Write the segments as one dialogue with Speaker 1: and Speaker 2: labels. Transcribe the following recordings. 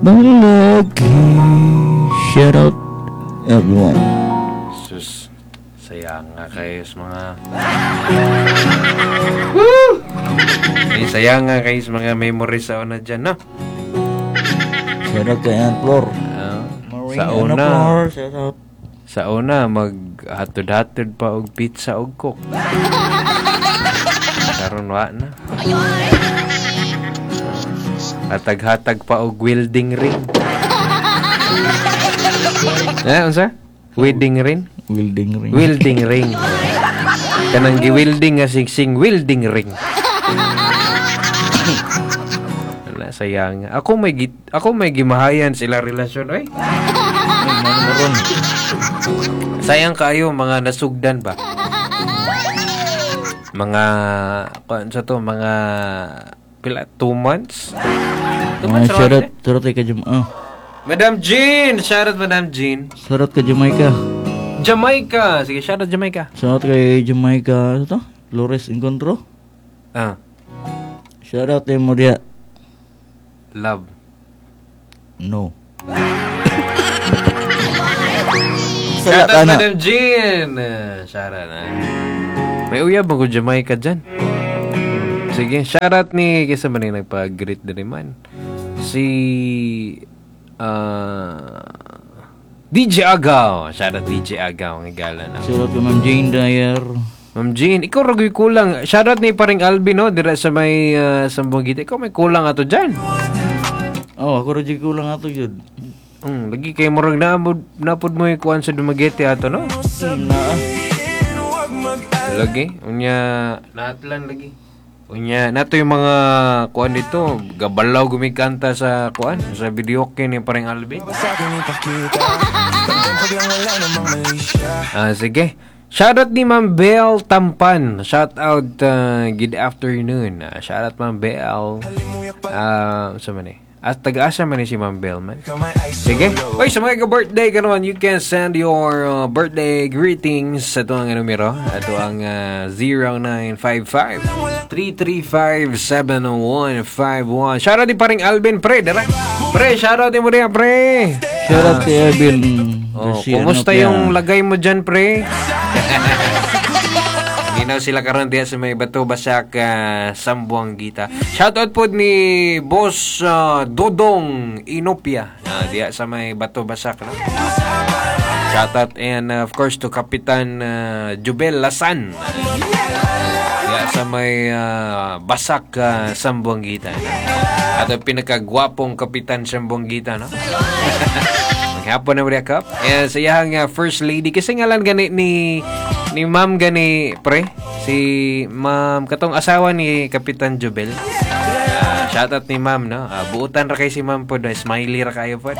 Speaker 1: Malagi. Shout out everyone.
Speaker 2: Sus, sayang nga kayo sa mga sayang nga kayo sa mga memories sa una dyan, no?
Speaker 1: Shout out kay Aunt Flor.
Speaker 2: Sa una,
Speaker 1: shout out.
Speaker 2: sa una maghatod-hatod pa og pizza og coke. Karon wa na. Hatag-hatag pa og welding ring. Unsa? Welding ring? Welding ring. Kanang gi-welding nga sing welding ring. Wala sayang. Ako may gimahayan sila relasyon oy. Sayang kayo mga nasugdan ba? Mga mga pila 2 months? 2 months
Speaker 1: Sarot ka
Speaker 2: Madam Jean! Shoutout Madam Jean.
Speaker 1: Sarot ka Jamaica.
Speaker 2: Jamaica! Sige, shoutout Jamaica.
Speaker 1: Shoutout kay Jamaica. Ano to? Flores Encontro. Shoutout kay Moria.
Speaker 2: Love.
Speaker 1: No.
Speaker 2: Shoutout Madam Jean! Shoutout na. May uyab ako Jamaica dyan. Sige, shoutout ni kisa man yung nagpag-greet na naman. Si DJ Agaw. Shoutout DJ Agaw ang igala na.
Speaker 1: Shoutout kay Ma'am Jane Dyer.
Speaker 2: Ma'am Jane, ikaw ragoy kulang. Shoutout ni paring Alvin, no? Dira sa may Sambongita. Ikaw may kulang ato dyan.
Speaker 1: Ako rin kulang ato yun.
Speaker 2: Lagi kayo morang napod mo yung kuhan sa Dumaguete ato, no? Lagi. Unya, naatlan lagi. Unya, nato yung mga kuhan dito. Gabalaw gumikanta sa kuhan. Sa videoke ni paring Alvin. Sige. Shoutout ni Ma'am Belle Tampan. Shoutout good afternoon. Shoutout Ma'am Belle. Sa man eh. At taga-asa man si Ma'am Belle man. Sige. Oy, sa mga ka-birthday ka naman, you can send your birthday greetings sa ito ang numero. Ito ang 0955-335-7151. Shoutout din pa rin Alvin, pre. Dara. Pre, shoutout din mo rin, pre.
Speaker 1: Shoutout kay Alvin.
Speaker 2: Kumusta yung lagay mo dyan, pre? Ginaw sila karon diya sa may Bato Basak, Sambuangita. Shoutout po ni Boss Dodong Inopia. Diya sa may Bato Basak. No? Shoutout and of course to Kapitan Jubel Lasan. Diya sa may Basak, Sambuangita. At ang pinakagwapong Kapitan Sambuangita, no? Maghapon na mga kap. And sa iyang first lady. Kasi ngalan gani ni Ma'am gani, pre. Si Ma'am, katong asawa ni Kapitan Jubel. Shoutout ni Ma'am, no? Buutan ra kay si Ma'am po. Smiley ra kayo po.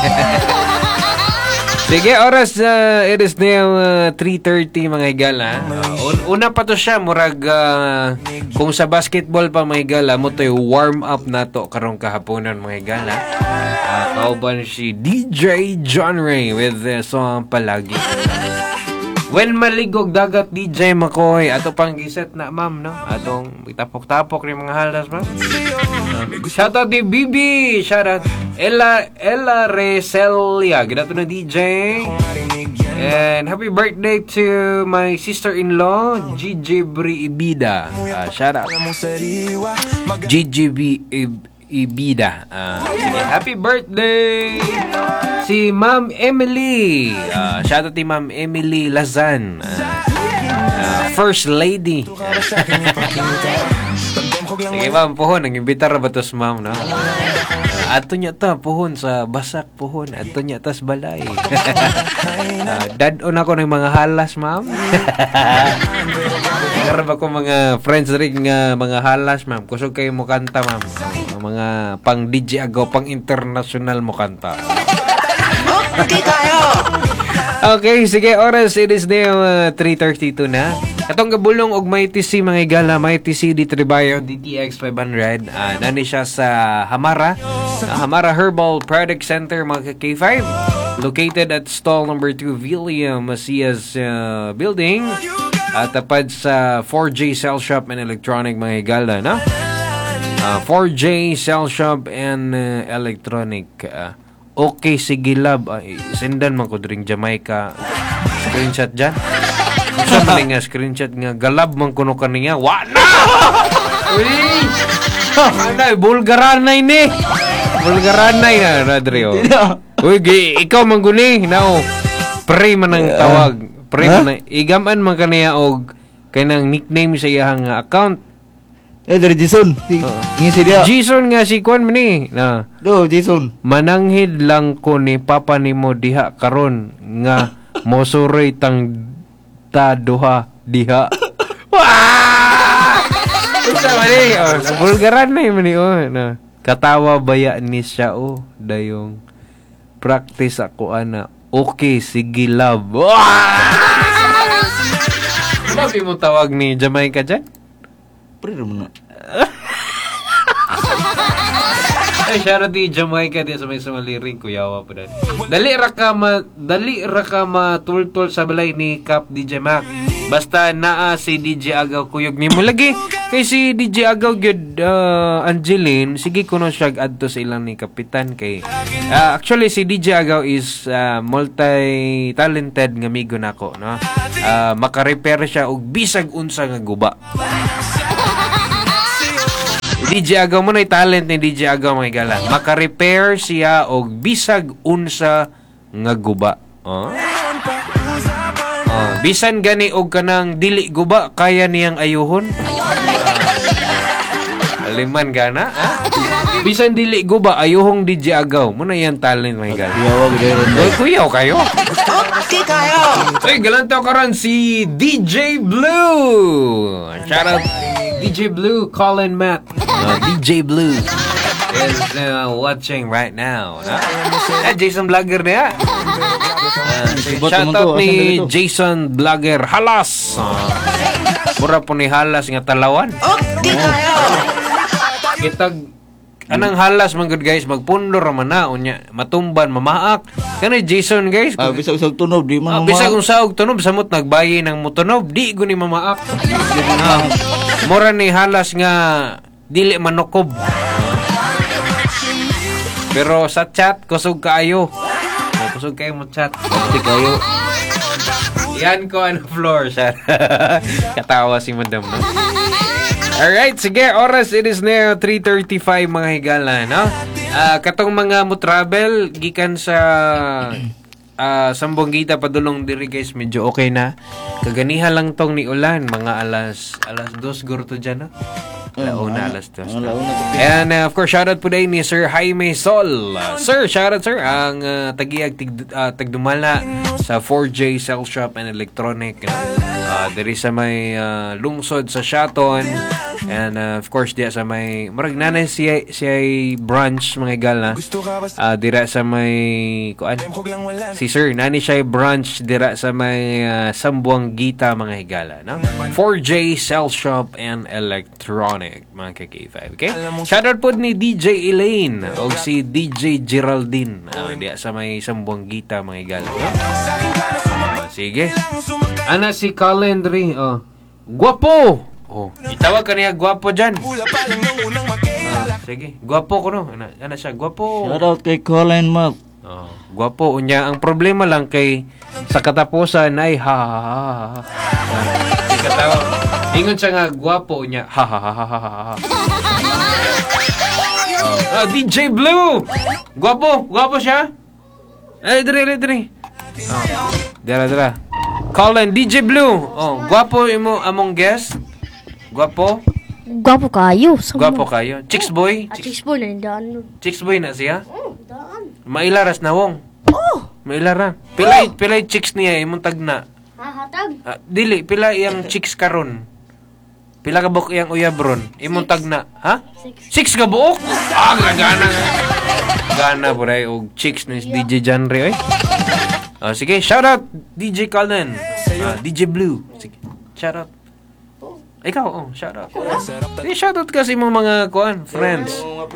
Speaker 2: Sige, oras, it is now 3:30 mga higala. Una pa to siya, murag, kung sa basketball pa mga higala, mo to yung warm up na to karong kahaponan mga higala. Kauban si DJ John Ray with the song Palagi. When maligog dagat DJ Makoy, ato pang giset na ma'am, no? Atong tapok-tapok ni mga halas, ma'am. Shoutout ni Bibi, shoutout Ella Reselia, ginato na DJ. And happy birthday to my sister-in-law, Gigi Ibida. Shoutout Gigi Ibida. Sige, happy birthday si Ma'am Emily. Shoutout ni Ma'am Emily Lazan, First Lady. Sige ma'am, pohon. Nag-imbitar na ba tos ma'am, no? Ato niya ta, pohon sa Basak, pohon. Ato niya tas balay. Dad-on ako ng mga halas, ma'am. Ngarap ako mga friends rin nga mga halas, ma'am. Kusog kayo mo kanta, ma'am. Mga pang DJ Agaw, pang international mo kanta. Okay, sige, oras. It is now 3:32 na. Katong gabulong og may TC mga igala, may TC di Tribayo DTX 500. Nani siya sa Hamara. Hamara Herbal Product Center mga K5. Located at stall number 2 William Macias building. Tapad sa 4J Cell Shop and Electronic mga igala, no? 4J Cell Shop and Electronic. Okay, sige lab. Sendan man ko dring Jamaica. Screenshot dyan. Sa man nga screenshot nga galab man kuno kaniya. Wa na! Uy! Ano, Bulgaranay ni. Bulgaranay na, Rodrigo. Uy, ikaw man guni. Now, pre man ang tawag. Pre man. Igaman man kaniya og kanang nickname sa iyang account.
Speaker 1: Dari Jason. Ngisi dia.
Speaker 2: Jason nga si Kwan man ni. Na.
Speaker 1: Do, Jason.
Speaker 2: Mananghid lang ko ni papa nimo diha karon nga mosuroy tang taduha diha. Wah! Isa man ni. Bulgaran na yun na. Katawa baya ni siya dayong practice ako ana. Okay, sige love. Sabi mo tawag ni Jamaica dyan?
Speaker 1: Pre naman na.
Speaker 2: Ay, shoutout di Jamaica din sa may sumaliring kuyawa pa dali. Dali ra ka matultol sa balay ni Cap DJ Mac. Basta naa si DJ Agaw kuyog nimo lagi. Kay si DJ Agaw gyud Angeline, sige kuno siya adto sa ilang ni kapitan kay actually si DJ Agaw is multi-talented nga amigo nako, no. Maka-repair siya og bisag unsa nga guba. DJ Agaw mo na talent ni DJ Agaw mga gala. Maka-repair siya og bisag unsa nga guba. Bisan gani og kanang dili guba kaya niyang ayuhon. Aliman gana, ha? Bisan dili guba ayuhong DJ Agaw. Mo na yan talent mga gala. Kuyaw kayo. Okay kayo. Ay, galantaw karon si DJ Blue. Shout out DJ Blue, Colin Matt. DJ Blue is watching right now. Jason Vlogger niya. Shout out ni Jason Vlogger Halas. Mura po ni Halas nga talawan. Kitag anang halas man good guys magpundo ra man na unya matumban mamaak kanay Jason guys
Speaker 1: bisag usag tunob di man
Speaker 2: bisag usag tunob samot nagbayi ng mutunob di guni mamaak. Mura ni halas nga dili manukob. Pero sa chat kusog kaayo. Kusog kayo mo chat. Kusog kayo. Yan ko ano floor siya. Katawa si madam, no? Alright, sige, oras it is now 3:35 mga higala, no? Katong mga mo travel gikan sa Sambuanga padulong diri guys, medyo okay na. Kaganiha lang tong ni ulan, mga alas 2 gurto dyan, no? Launa, alas 2. And of course, shoutout po din ni Sir Jaime Sol. Sir, shoutout sir, ang tagiyag tagdumala sa 4J Cell Shop and Electronic. Diri sa may lungsod sa Shaton. And of course, diya sa may marag nanay siya branch mga gala. Dira sa may kuan. Si Sir, nani siya branch dira sa may Sambuanga mga higala, no? 4J Cell Shop and Electronic mga K5, okay? Shoutout po ni DJ Elaine o si DJ Geraldine diya sa may Sambuanga mga higala, no? Sige. Ana si Calendry, Guwapo! Itawag ka niya guwapo dyan. Sige, guwapo ko no. Ano siya, guwapo.
Speaker 1: Shoutout kay Colin Mac.
Speaker 2: Guwapo. Unya, ang problema lang kay sa katapusan ay ha ha ha ha. Katawa. Ingon siya nga guwapo niya. Ha ha ha ha ha. DJ Blue! Guwapo! Guwapo siya? Dre. Dara. Colin, DJ Blue. Guwapo imo among guest. Guwapo?
Speaker 3: Gwapo kayo.
Speaker 2: Guwapo kayo. Chicks boy?
Speaker 3: Chicks boy na daan.
Speaker 2: Chicks boy na siya?
Speaker 3: Daan.
Speaker 2: Mailaras na wong. Mailara. Pilay chicks niya imong tagna.
Speaker 3: Hatag.
Speaker 2: Dili, pila iyang chicks karon. Pila ka buok iyang uyabron. Imong tagna. Ha? 6 ka buok? Gana. Gana po rin. Og chicks ni DJ Janre. Sige, shout out DJ Colin. DJ Blue. Sige, shout out. Ikaw, shout out. Shout out kasi mo mga friends.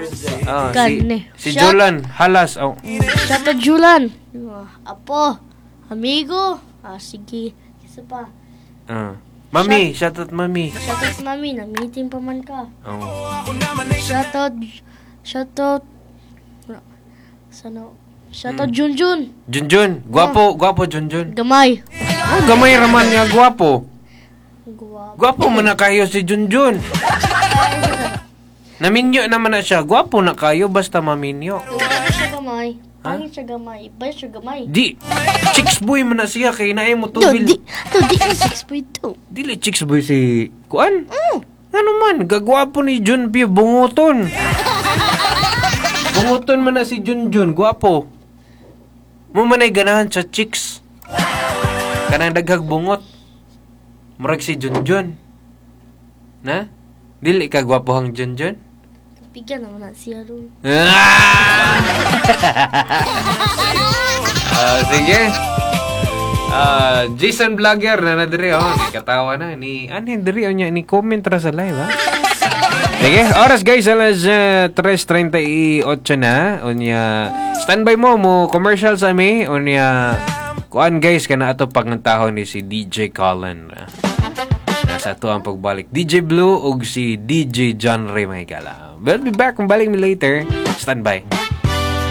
Speaker 2: Si Julan Halas.
Speaker 3: Shout out Julan. Apo, amigo. Sige, isa pa.
Speaker 2: Mami, shoutout mami.
Speaker 3: Shoutout mami, na-meeting pa man ka.
Speaker 2: Oh.
Speaker 3: Shoutout, shoutout Junjun.
Speaker 2: Junjun, gwapo Junjun.
Speaker 3: Gamay.
Speaker 2: Oh, gamay raman nga gwapo.
Speaker 3: Guwapo.
Speaker 2: Gwapo man na kayo si Junjun. Naminyo naman na siya. Gwapo na kayo basta maminyo.
Speaker 3: Guwapo siya gamay. Pangit siya gamay. Iba siya gamay.
Speaker 2: Di, chicks boy man na siya kay naay mo
Speaker 3: Do,
Speaker 2: tubil.
Speaker 3: di na 6.2.
Speaker 2: Dili chicks boy si Kuan. Ano man, gagwapo ni Jun Pio, bunguton. Bunguton man na si Junjun, gwapo. Mo man ay ganahan sa chicks. Kanang daghag bungot. Murag si Junjun. Na? Dili ka gwapo hang Junjun?
Speaker 3: Bigyan naman na siya ron.
Speaker 2: Sige. Jason Vlogger na nadiri katawa na ni diri niya ni comment ra sa live ha. Sige, oras guys alas 3:38 na. Unya standby mo commercial sa mi unya kuan guys kana ato pangantahon ni si DJ Colin. Nasa ato ang pagbalik DJ Blue ug si DJ John Ray Mahigala. We'll be back kung balik mi later. Standby.